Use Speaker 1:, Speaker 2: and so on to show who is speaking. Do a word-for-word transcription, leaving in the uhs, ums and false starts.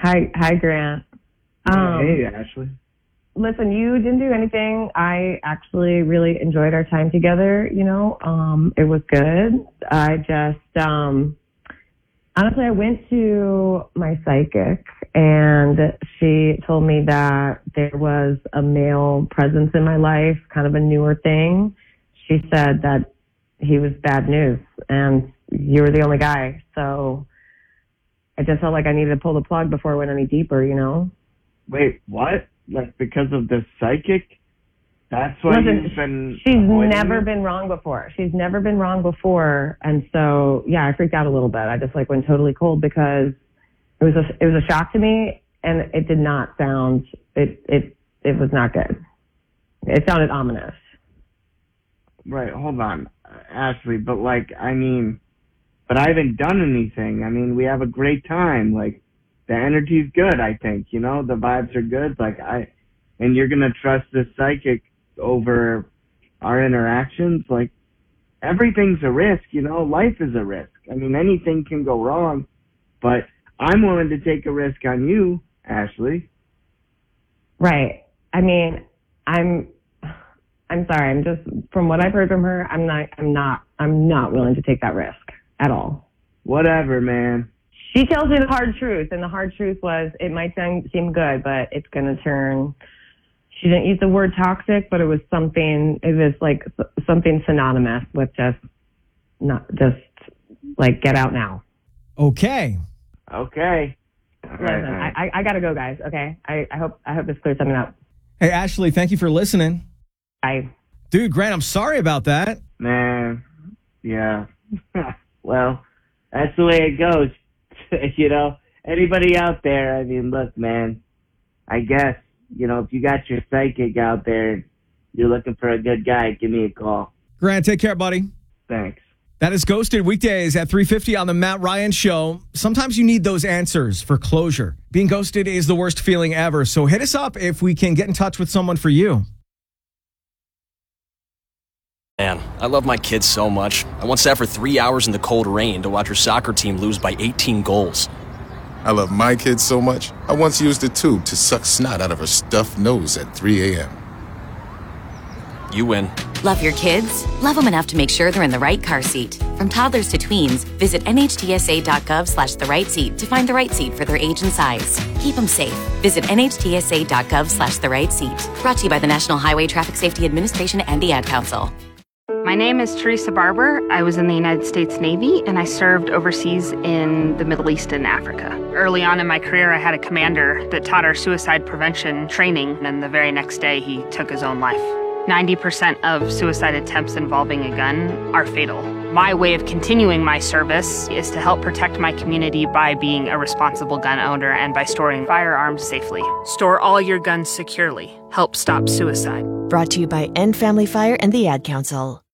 Speaker 1: Hi, hi, Grant. Um,
Speaker 2: hey, Ashley.
Speaker 1: Listen, you didn't do anything. I actually really enjoyed our time together. You know, um, it was good. I just, um, honestly, I went to my psychic and she told me that there was a male presence in my life, kind of a newer thing. She said that he was bad news and you were the only guy. So I just felt like I needed to pull the plug before I went any deeper, you know?
Speaker 2: Wait, what? Like, because of the psychic? That's why
Speaker 1: Listen,
Speaker 2: you've been
Speaker 1: she's
Speaker 2: me?
Speaker 1: never been wrong before. She's never been wrong before. And so, yeah, I freaked out a little bit. I just, like, went totally cold because it was a, it was a shock to me, and it did not sound, it, it, it was not good. It sounded ominous.
Speaker 2: Right, hold on, Ashley, but, like, I mean, but I haven't done anything. I mean, we have a great time. Like, the energy's good, I think, you know? The vibes are good. Like, I, and you're going to trust this psychic over our interactions? Like, everything's a risk, you know? Life is a risk. I mean, anything can go wrong, but I'm willing to take a risk on you, Ashley.
Speaker 1: Right. I mean, I'm, I'm sorry. I'm just, from what I've heard from her, I'm not, I'm not, I'm not willing to take that risk at all.
Speaker 2: Whatever, man.
Speaker 1: She tells me the hard truth, and the hard truth was it might seem, seem good, but it's going to turn. She didn't use the word toxic, but it was something. It was like something synonymous with just not just like get out now.
Speaker 3: Okay.
Speaker 2: Okay.
Speaker 1: Listen, I, I, I gotta go, guys. Okay. I, I hope I hope this clears something up.
Speaker 3: Hey, Ashley, thank you for listening.
Speaker 1: Bye.
Speaker 3: Dude, Grant, I'm sorry about that.
Speaker 2: Man, yeah. Well, that's the way it goes. You know, anybody out there, I mean, look, man, I guess, you know, if you got your psychic out there, you're looking for a good guy, give me a call.
Speaker 3: Grant, take care, buddy.
Speaker 2: Thanks.
Speaker 3: That is Ghosted weekdays at three fifty on the Matt Ryan Show. Sometimes you need those answers for closure. Being ghosted is the worst feeling ever. So hit us up if we can get in touch with someone for you.
Speaker 4: Man, I love my kids so much. I once sat for three hours in the cold rain to watch her soccer team lose by eighteen goals.
Speaker 5: I love my kids so much, I once used a tube to suck snot out of her stuffed nose at three a.m.
Speaker 4: You win.
Speaker 6: Love your kids? Love them enough to make sure they're in the right car seat. From toddlers to tweens, visit nhtsa.gov slash the right seat to find the right seat for their age and size. Keep them safe. Visit nhtsa.gov slash the right seat. Brought to you by the National Highway Traffic Safety Administration and the Ad Council.
Speaker 7: My name is Teresa Barber. I was in the United States Navy, and I served overseas in the Middle East and Africa. Early on in my career, I had a commander that taught our suicide prevention training, and the very next day, he took his own life. ninety percent of suicide attempts involving a gun are fatal. My way of continuing my service is to help protect my community by being a responsible gun owner and by storing firearms safely. Store all your guns securely. Help stop suicide.
Speaker 8: Brought to you by End Family Fire and the Ad Council.